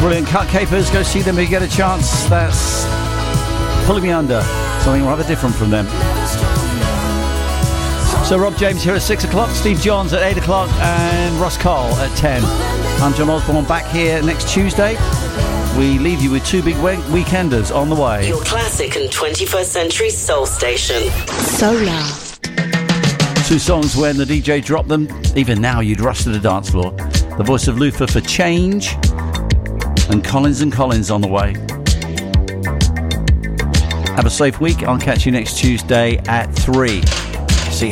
Brilliant. Cut Capers, go see them if you get a chance. That's Pulling Me Under, something rather different from them. So Rob James here at 6 o'clock, Steve Johns at 8 o'clock, and Ross Cole at 10. I'm John Osborne, back here next Tuesday. We leave you with two big weekenders on the way. Your classic and 21st century soul station. Solar. Two songs when the DJ dropped them, even now you'd rush to the dance floor. The voice of Luther for Change, and Collins and Collins on the way. Have a safe week. I'll catch you next Tuesday at 3.